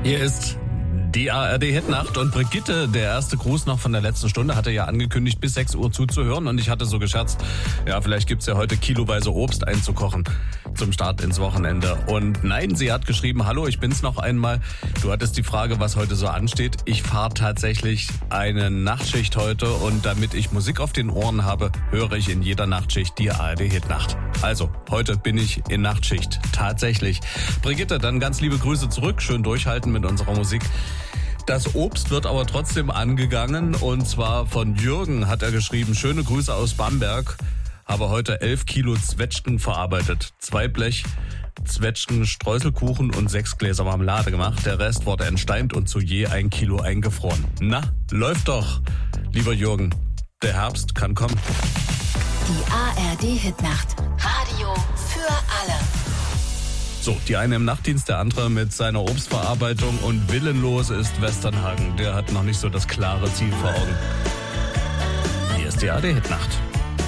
Hier ist die ARD-Hitnacht und Brigitte, der erste Gruß noch von der letzten Stunde, hatte ja angekündigt, bis 6 Uhr zuzuhören und ich hatte so gescherzt, ja, vielleicht gibt's ja heute kiloweise Obst einzukochen zum Start ins Wochenende. Und nein, sie hat geschrieben, hallo, ich bin's noch einmal. Du hattest die Frage, was heute so ansteht. Ich fahre tatsächlich eine Nachtschicht heute und damit ich Musik auf den Ohren habe, höre ich in jeder Nachtschicht die ARD-Hitnacht. Also, heute bin ich in Nachtschicht. Tatsächlich. Brigitte, dann ganz liebe Grüße zurück. Schön durchhalten mit unserer Musik. Das Obst wird aber trotzdem angegangen und zwar von Jürgen hat er geschrieben, schöne Grüße aus Bamberg, habe heute 11 Kilo Zwetschgen verarbeitet, 2 Blech Zwetschgen, Streuselkuchen und 6 Gläser Marmelade gemacht, der Rest wurde entsteint und zu je 1 Kilo eingefroren. Na, läuft doch, lieber Jürgen, der Herbst kann kommen. Die ARD-Hitnacht, Radio für alle. So, die eine im Nachtdienst, der andere mit seiner Obstverarbeitung und willenlos ist Westernhagen. Der hat noch nicht so das klare Ziel vor Augen. Hier ist die ARD-Hitnacht.